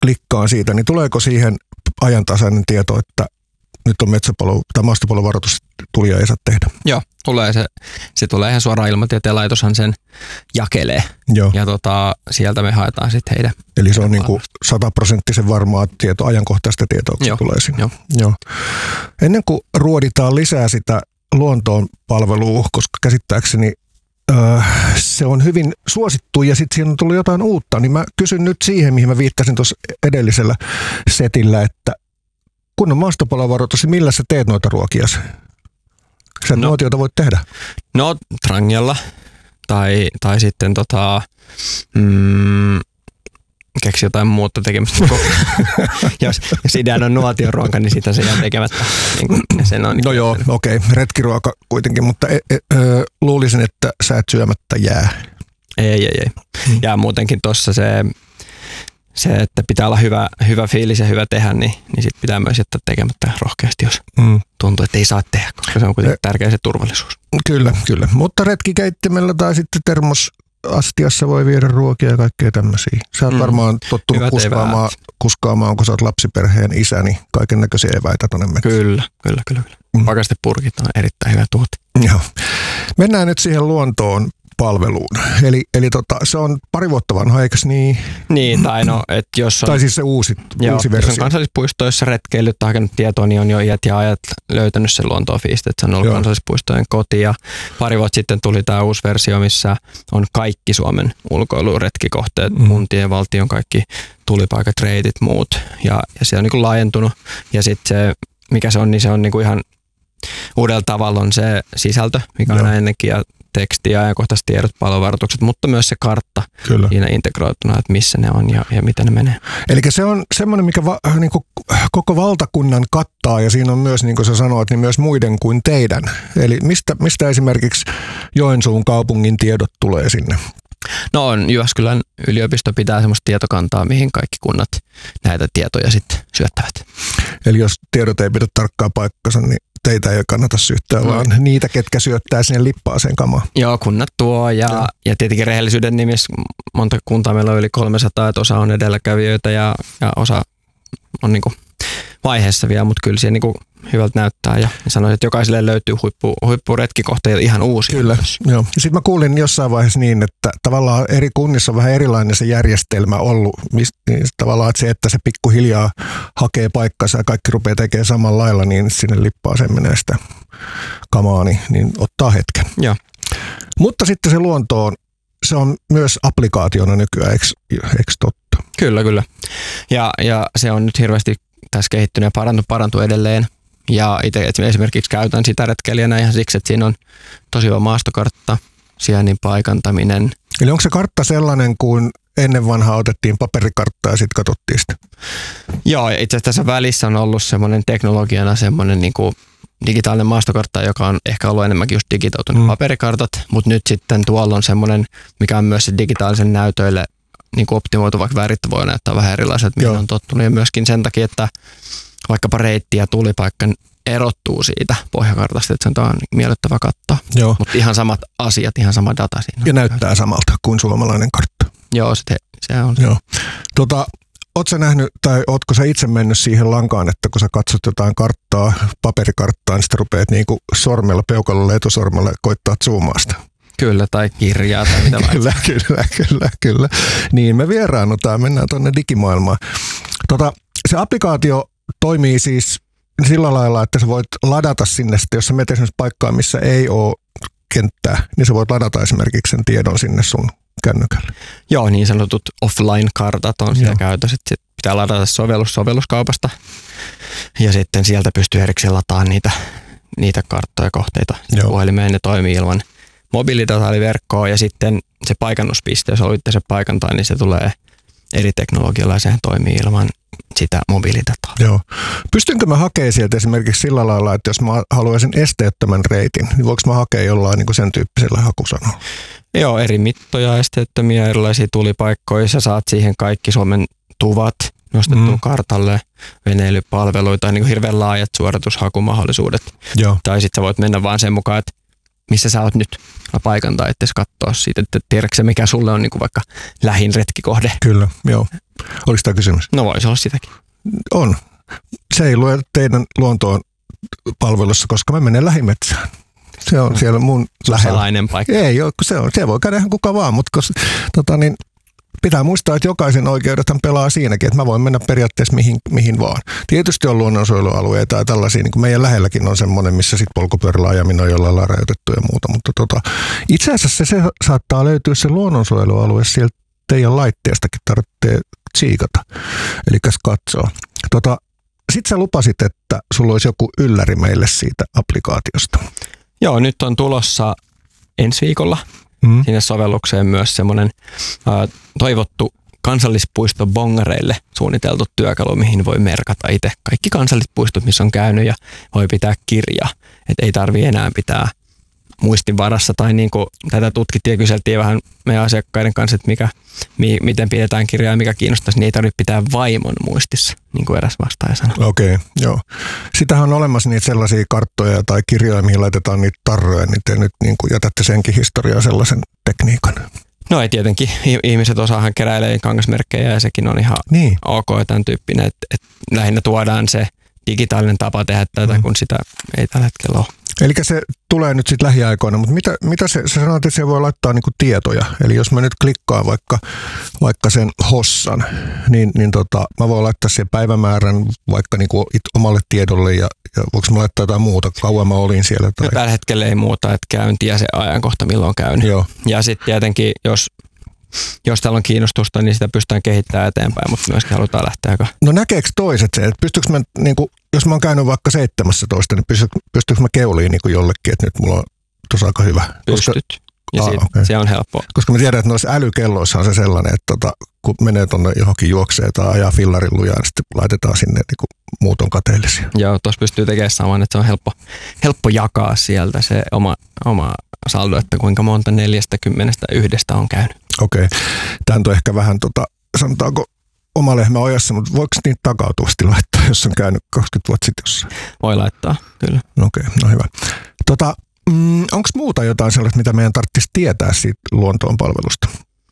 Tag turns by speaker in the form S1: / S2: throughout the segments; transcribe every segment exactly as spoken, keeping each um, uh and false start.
S1: klikkaan siitä, niin tuleeko siihen ajantasainen tieto, että nyt on metsäpalo tai maastopalovaroitus tuli ja ei saa tehdä?
S2: Joo, tulee se, se tulee ihan suoraan Ilmatieteen laitoshan sen jakelee.
S1: Joo.
S2: Ja tota, sieltä me haetaan sitten heidän.
S1: Eli se on niinku sataprosenttisen varmaa tietoa, ajankohtaista tietoa, kun se tulee sinne.
S2: Joo.
S1: Joo. Ennen kuin ruoditaan lisää sitä luontoon palvelua, koska käsittääkseni öö, se on hyvin suosittu ja sitten siinä on tullut jotain uutta, niin mä kysyn nyt siihen, mihin mä viittasin tuossa edellisellä setillä, että kun on maastopalovaroitus, niin millä sä teet noita ruokiasi? Sä no, nuotioita voit tehdä.
S2: No trangialla tai, tai sitten tota, mm, keksi jotain muuta tekemistä. jos, jos ideana on nuotioruoka, niin sitä se jää tekemättä. Niin sen on,
S1: no joo, okei. Okay. Retkiruoka kuitenkin, mutta e, e, ö, luulisin, että sä et syömättä jää.
S2: Ei, ei, ei. Hmm. Ja muutenkin tuossa se, se, että pitää olla hyvä, hyvä fiilis ja hyvä tehdä, niin, niin sit pitää myös jättää tekemättä rohkeasti, jos hmm. tuntuu, että ei saa tehdä, koska se on kuitenkin e- tärkeä se turvallisuus.
S1: Kyllä, kyllä. Mutta retkikeittimellä tai sitten termosastiassa voi viedä ruokia ja kaikkea tämmöisiä. Sä oot mm. varmaan tottunut kuskaamaan, kuskaamaan, kun sä oot lapsiperheen isä, niin kaiken näköisiä eväitä tonne metsään.
S2: Kyllä, kyllä, kyllä. kyllä. Mm. Pakastepurkit on erittäin hyvä tuote.
S1: Joo. Mennään nyt siihen luontoon palveluun. Eli, eli tota, se on pari vuotta vanha, eikös niin?
S2: Niin, tai no, että jos on...
S1: Tai siis se uusi,
S2: joo,
S1: uusi versio.
S2: Jos on kansallispuistoissa retkeilyt tai hakenut tietoa, niin on jo iät ja ajat löytänyt sen luontofiisti, että se on ollut joo. kansallispuistojen koti. Ja pari vuotta sitten tuli tämä uusi versio, missä on kaikki Suomen ulkoiluretkikohteet, mm. kuntien, valtion, kaikki tulipaikat, reitit, muut. Ja, ja se on niin kuin laajentunut. Ja sitten se, mikä se on, niin se on niin kuin ihan uudella tavalla on se sisältö, mikä on ennenkin, ja teksti ja ajankohtaiset tiedot, palovaroitukset, mutta myös se kartta Kyllä. siinä integroituna, että missä ne on ja, ja miten ne menee. Eli
S1: se on semmoinen, mikä va, niin kuin koko valtakunnan kattaa, ja siinä on myös, niin kuin sä sanoit, niin myös muiden kuin teidän. Eli mistä, mistä esimerkiksi Joensuun kaupungin tiedot tulee sinne?
S2: No on, Jyväskylän yliopisto pitää semmoista tietokantaa, mihin kaikki kunnat näitä tietoja sitten syöttävät.
S1: Eli jos tiedot ei pidä tarkkaa paikkansa, niin teitä ei kannata syyttää, mm. vaan niitä, ketkä syöttää sinne lippaaseen kamaa.
S2: Joo, kunnat tuo ja, ja. ja tietenkin rehellisyyden nimissä monta kuntaa meillä on yli kolmesataa, että osa on edelläkävijöitä ja, ja osa on niinku vaiheessa vielä, mutta kyllä se niinku hyvältä näyttää ja sanoisin, että jokaiselle löytyy huippu, huippuretkikohteita ihan uusia.
S1: Kyllä, joo. Sitten mä kuulin jossain vaiheessa niin, että tavallaan eri kunnissa on vähän erilainen se järjestelmä ollut. Mist, niin tavallaan että se, että se pikkuhiljaa hakee paikkansa ja kaikki rupeaa tekemään samalla lailla, niin sinne lippaaseen menee sitä kamaa, niin, niin ottaa hetken.
S2: Joo.
S1: Mutta sitten se luontoon, se on myös applikaationa nykyään, eikö, eikö totta?
S2: Kyllä, kyllä. Ja, ja se on nyt hirveästi tässä kehittynyt ja parantunut, parantunut edelleen. Ja itse esimerkiksi käytän sitä retkeilijänä ihan siksi, että siinä on tosi hyvä maastokartta, sijainnin paikantaminen.
S1: Eli onko se kartta sellainen kuin ennen vanhaa otettiin paperikarttaa ja sitten katsottiin sitä?
S2: Joo, itse asiassa tässä välissä on ollut semmoinen teknologiana semmoinen niin kuin digitaalinen maastokartta, joka on ehkä ollut enemmänkin just digitautunut mm. paperikartat, mutta nyt sitten tuolla on semmoinen, mikä on myös se digitaalisen näytöille niin kuin optimoitu, vaikka värit voi näyttää vähän erilaiset, mihin on tottunut. Ja myöskin sen takia, että vaikkapa reitti ja tulipaikka erottuu siitä pohjakartasta, että se on miellyttävä katsoa. Mutta ihan samat asiat, ihan sama data siinä.
S1: Ja näyttää samalta kuin suomalainen kartta.
S2: Joo, se, se on.
S1: Joo. Tota, ootko sä nähnyt, tai ootko sä itse mennyt siihen lankaan, että kun sä katsot jotain karttaa, paperikarttaa, niin sitten rupeat niinku sormella, peukalolla, etusormella koittaa zoomaa sitä?
S2: Kyllä, tai kirjaa tai mitä
S1: Kyllä, kyllä, kyllä, kyllä. Niin, me vieraannutaan, mennään tuonne digimaailmaan. Tota, se applikaatio toimii siis sillä lailla, että sä voit ladata sinne, sitten, jos sä menet esimerkiksi paikkaan, missä ei ole kenttää, niin sä voit ladata esimerkiksi sen tiedon sinne sun kännykälle.
S2: Joo, niin sanotut offline-kartat on siellä käytössä. Sitten pitää ladata sovellus sovelluskaupasta ja sitten sieltä pystyy erikseen lataamaan niitä, niitä karttoja kohteita puhelimeen. Ne toimii ilman mobiilidataa eli verkkoa ja sitten se paikannuspiste, jos olitte se paikantaa, niin se tulee eri teknologialla ja sehän toimii ilman sitä mobiilidataa.
S1: Joo. Pystynkö mä hakemaan sieltä esimerkiksi sillä lailla, että jos mä haluaisin esteettömän reitin, niin voiko mä hakea jollain niin kuin sen tyyppisellä hakusanalla?
S2: Joo, eri mittoja, esteettömiä, erilaisia tulipaikkoja. Sä saat siihen kaikki Suomen tuvat nostettua mm. kartalle, veneilypalveluita, niin kuin hirveän laajat suoritushakumahdollisuudet.
S1: Joo.
S2: Tai sitten sä voit mennä vaan sen mukaan, että missä sä oot nyt paikan tai itse katsoa siitä, että tiedätkö mikä sulle on niin kuin vaikka lähin retkikohde?
S1: Kyllä, joo. Oliko tämä kysymys?
S2: No voisi olla sitäkin.
S1: On. Se ei lue teidän luontoon palvelussa, koska mä menen lähimetsään. Se on siellä mun lähellä.
S2: Salainen paikka.
S1: Ei ole, se on. Se voi käydä ihan kuka vaan, mutta kos, tota niin, pitää muistaa, että jokaisen oikeudethan pelaa siinäkin, että mä voin mennä periaatteessa mihin, mihin vaan. Tietysti on luonnonsuojelualueita ja tällaisia, niin kuin meidän lähelläkin on semmoinen, missä sitten polkupyörällä ajaminen on jollain lailla rajoitettu ja muuta, mutta tota, itse asiassa se, se saattaa löytyä se luonnonsuojelualue sieltä teidän laitteestakin, tarvitsee tsiikata, eli katsoa. Tota, sitten sä lupasit, että sulla olisi joku ylläri meille siitä applikaatiosta.
S2: Joo, nyt on tulossa ensi viikolla mm. sinne sovellukseen myös semmoinen äh, toivottu kansallispuisto bongareille suunniteltu työkalu, mihin voi merkata itse kaikki kansallispuistot, missä on käynyt ja voi pitää kirjaa. Että ei tarvitse enää pitää muistin varassa tai niin kuin tätä tutkittiin ja kyseltiin vähän meidän asiakkaiden kanssa, että mikä, mi, miten pidetään kirjaa ja mikä kiinnostaisi, niin ei tarvitse pitää vaimon muistissa, niin kuin eräs vastaaja sanoi.
S1: Okei, okay, joo. Sitähän on olemassa niitä sellaisia karttoja tai kirjoja, mihin laitetaan niitä tarroja, niin te nyt niin kuin jätätte senkin historiaa sellaisen tekniikan.
S2: No ei tietenkin. Ihmiset osaahan keräilee kangasmerkkejä ja sekin on ihan niin ok ja tämän tyyppinen, että, että lähinnä tuodaan se digitaalinen tapa tehdä tätä, mm. kun sitä ei tällä hetkellä ole.
S1: Eli se tulee nyt sitten lähiaikoina, mutta mitä, mitä se, sä sanoit, että se voi laittaa niinku tietoja. Eli jos mä nyt klikkaan vaikka, vaikka sen hossan, niin, niin tota, mä voin laittaa sen päivämäärän vaikka niinku it, omalle tiedolle ja, ja voiko mä laittaa jotain muuta, kauan mä olin siellä. Tai...
S2: Tällä hetkellä ei muuta, että käynti ja se ajankohta milloin käyn. Joo. Ja sitten tietenkin, jos, jos täällä on kiinnostusta, niin sitä pystytään kehittämään eteenpäin, mutta myöskin halutaan lähteä aika.
S1: No näkeekö toiset se, että pystyykö mä niinku, jos mä oon käynyt vaikka seitsemästoista, niin pystyykö, pystyykö mä keuliin niin kuin jollekin, että nyt mulla on tuossa aika hyvä?
S2: Pystyt. Koska, ja siitä, okay. Se on helppoa.
S1: Koska mä tiedän, että noissa älykelloissa on se sellainen, että tota, kun menee tuonne johonkin juokseen tai ajaa fillarin lujaa, niin sitten laitetaan sinne niin kuin muut on kateellisia.
S2: Joo, tuossa pystyy tekemään saman, että se on helppo, helppo jakaa sieltä se oma, oma saldo, että kuinka monta neljästä kymmenestä yhdestä on käynyt.
S1: Okei. Okay. Tämä on ehkä vähän, tota, sanotaanko, oma lehmä ojassa, mutta voiko niitä takautuvasti laittaa, jos on käynyt kaksikymmentä vuotta sitten jossain?
S2: Voi laittaa, kyllä.
S1: Okei, okay, no hyvä. Tota, mm, onko muuta jotain sellaista, mitä meidän tarvitsisi tietää siitä luontoon palvelusta?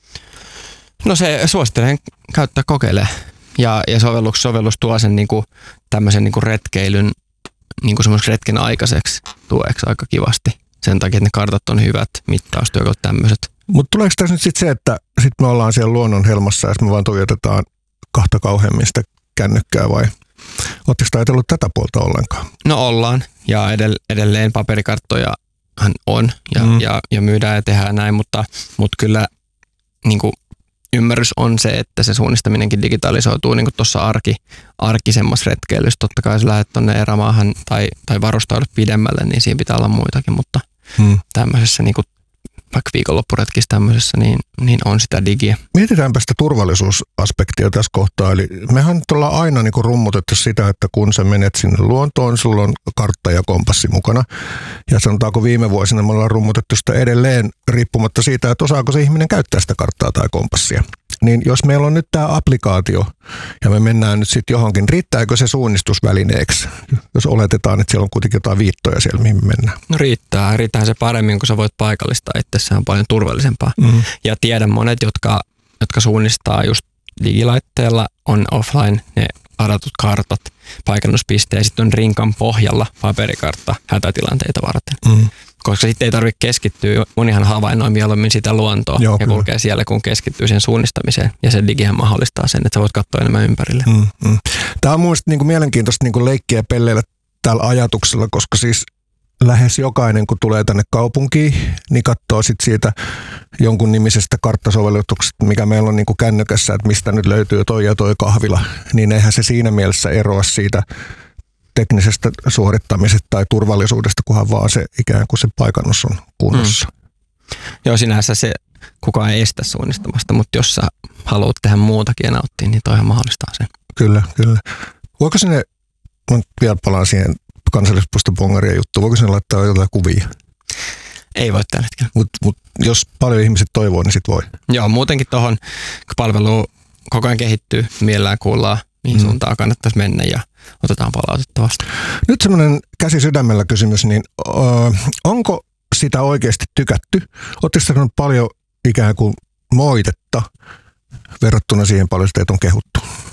S2: No se suosittelen käyttää kokeilee. Ja, ja sovellus, sovellus tuo sen niinku, tämmöisen niinku retkeilyn niinku semmoisen retken aikaiseksi tueksi aika kivasti. Sen takia, että ne kartat on hyvät, mittaustyökalut tämmöiset.
S1: Mutta tuleeko tässä nyt sitten se, että sit me ollaan siellä luonnon helmassa ja me vaan tuijotetaan kahta kauheammin sitä kännykkää vai ootteko ajatellut tätä puolta ollenkaan?
S2: No ollaan ja edelleen paperikarttojahan on ja, mm. ja, ja myydään ja tehdään näin, mutta, mutta kyllä niin kuin ymmärrys on se, että se suunnistaminenkin digitalisoituu niin kuin tuossa arki, arkisemmassa retkeilyssä. Totta kai jos lähdet tuonne erämaahan tai, tai varustaudut pidemmälle, niin siinä pitää olla muitakin, mutta mm. tämmöisessä niin kuin vaikka viikonloppuretkissä tämmöisessä, niin, niin on sitä digiä.
S1: Mietitäänpä sitä turvallisuusaspektia tässä kohtaa. Eli mehän nyt ollaan aina niin kuin rummutettu sitä, että kun sä menet sinne luontoon, sulla on kartta ja kompassi mukana. Ja sanotaanko viime vuosina me ollaan rummutettu sitä edelleen riippumatta siitä, että osaako se ihminen käyttää sitä karttaa tai kompassia. Niin jos meillä on nyt tämä applikaatio ja me mennään nyt sitten johonkin, riittääkö se suunnistusvälineeksi, jos oletetaan, että siellä on kuitenkin jotain viittoja siellä, mihin me mennään?
S2: No riittää. Riittää se paremmin, kun sä voit paikallistaa itse. Se on paljon turvallisempaa. Mm-hmm. Ja tiedän monet, jotka, jotka suunnistaa just digilaitteella, on offline ne varatut kartat, paikannuspisteet ja sitten on rinkan pohjalla paperikartta hätätilanteita varten. Mm-hmm. Koska sitten ei tarvitse keskittyä, monihan havainnoi mieluummin sitä luontoa Joo, ja kulkee kyllä. siellä, kun keskittyy siihen suunnistamiseen. Ja se digihän mahdollistaa sen, että sä voit katsoa enemmän ympärille. Mm, mm.
S1: Tämä on mun mielestä niin kuin mielenkiintoista niin kuin leikkiä pelleillä tällä ajatuksella, koska siis lähes jokainen, kun tulee tänne kaupunkiin, niin katsoo sitten siitä jonkun nimisestä karttasovellutuksesta, mikä meillä on niin kuin kännykässä, että mistä nyt löytyy toi ja toi kahvila. Niin eihän se siinä mielessä eroa siitä teknisestä suorittamisesta tai turvallisuudesta, kunhan vaan se ikään kuin se paikannus on kunnossa. Mm.
S2: Joo, sinänsä se kukaan ei estä suunnistamasta, mutta jos sä haluat tehdä muutakin ja nauttia, niin toihan mahdollistaa sen.
S1: Kyllä, kyllä. Voiko sinne, mä vielä palaan siihen kansallispuiston bongarien juttuun, voiko sinne laittaa jotain kuvia?
S2: Ei voi tällä hetkellä.
S1: Mutta mut, jos paljon ihmiset toivoo, niin sit voi.
S2: Joo, muutenkin tuohon, kun palvelu koko ajan kehittyy, mielellään kuullaan, mihin mm. suuntaan kannattaisi mennä ja otetaan palautetta vastaan.
S1: Nyt semmoinen käsi sydämellä kysymys, niin ö, onko sitä oikeasti tykätty? Oletteko saanut paljon ikään kuin moitetta verrattuna siihen paljon, että teitä on kehuttu?